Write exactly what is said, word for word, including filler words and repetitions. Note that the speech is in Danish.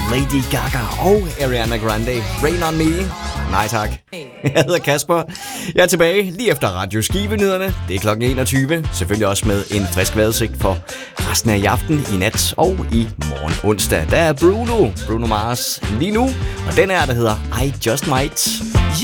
Lady Gaga og Ariana Grande. Rain on Me. Nej tak. Jeg hedder Kasper. Jeg er tilbage lige efter radioskivenyhederne. Det er klokken enogtyve. Selvfølgelig også med en frisk vejrudsigt for resten af i aften, i nat og i morgen onsdag. Der er Bruno, Bruno Mars lige nu. Og den er der hedder I Just Might.